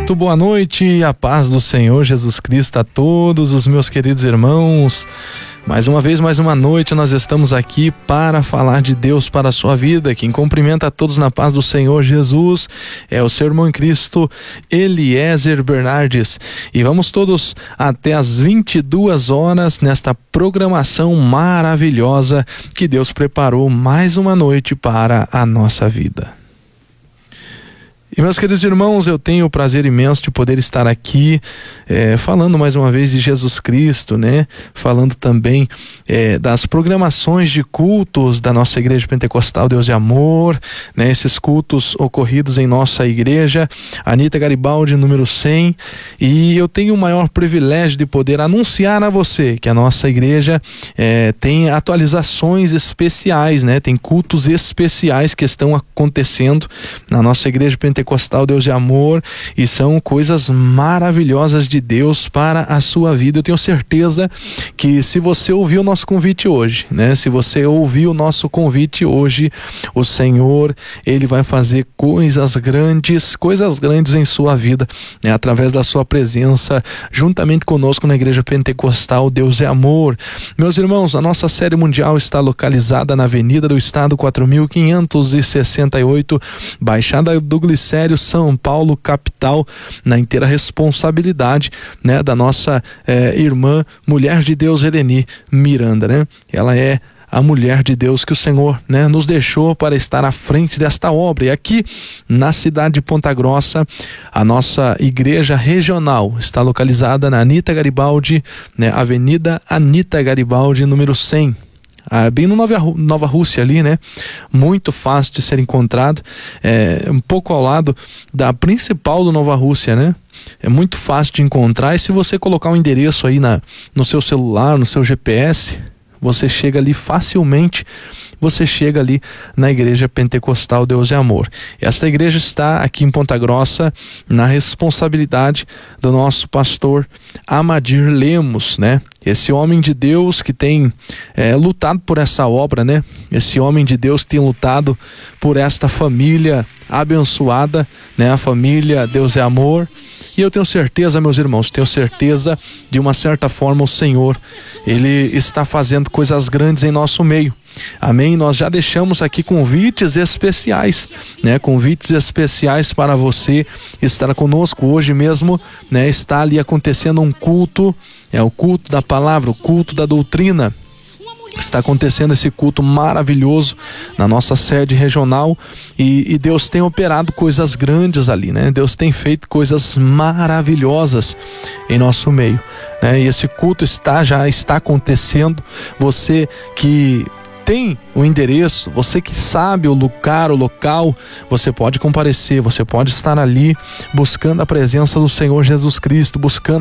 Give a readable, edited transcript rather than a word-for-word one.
Muito boa noite, a paz do Senhor Jesus Cristo a todos os meus queridos irmãos. Mais uma vez, mais uma noite, nós estamos aqui para falar de Deus para a sua vida. Quem cumprimenta a todos na paz do Senhor Jesus é o seu irmão em Cristo, Eliezer Bernardes. E vamos todos até às 22 horas nesta programação maravilhosa que Deus preparou mais uma noite para a nossa vida. E meus queridos irmãos, eu tenho o prazer imenso de poder estar aqui falando mais uma vez de Jesus Cristo, né? Falando também das programações de cultos da nossa Igreja Pentecostal Deus e Amor, né? Esses cultos ocorridos em nossa igreja, Anita Garibaldi, número 100, e eu tenho o maior privilégio de poder anunciar a você que a nossa igreja tem atualizações especiais, né? Tem cultos especiais que estão acontecendo na nossa Igreja Pentecostal Deus e Amor, e são coisas maravilhosas de Deus para a sua vida. Eu tenho certeza que se você ouviu o nosso convite hoje, né? Se você ouviu o nosso convite hoje, o Senhor, Ele vai fazer coisas grandes em sua vida, né? Através da sua presença, juntamente conosco na Igreja Pentecostal Deus e Amor. Meus irmãos, a nossa série mundial está localizada na Avenida do Estado 4568, Baixada do Glicério, São Paulo, capital, na inteira responsabilidade, né, da nossa irmã, mulher de Deus, Eleni Miranda, né? Ela é a mulher de Deus que o Senhor, né, nos deixou para estar à frente desta obra. E aqui na cidade de Ponta Grossa, a nossa igreja regional está localizada na Anita Garibaldi, né, Avenida Anita Garibaldi, número 100. Bem no Nova Rússia ali, né? Muito fácil de ser encontrado, um pouco ao lado da principal do Nova Rússia, né? É muito fácil de encontrar, e se você colocar um endereço aí no seu celular, no seu GPS, você chega ali facilmente, você chega ali na Igreja Pentecostal Deus e Amor. Esta igreja está aqui em Ponta Grossa na responsabilidade do nosso pastor Amadir Lemos, né? Esse homem de Deus que tem lutado por essa obra, né? Esse homem de Deus que tem lutado por esta família abençoada, né? A família Deus é Amor. E eu tenho certeza, meus irmãos, tenho certeza, de uma certa forma o Senhor, Ele está fazendo coisas grandes em nosso meio. Amém? Nós já deixamos aqui convites especiais, né? Convites especiais para você estar conosco hoje mesmo, né? Está ali acontecendo um culto, o culto da palavra, o culto da doutrina. Está acontecendo esse culto maravilhoso na nossa sede regional, e Deus tem operado coisas grandes ali, né? Deus tem feito coisas maravilhosas em nosso meio, né? E esse culto já está acontecendo. Você que tem o endereço, você que sabe o local, você pode comparecer, você pode estar ali buscando a presença do Senhor Jesus Cristo, buscando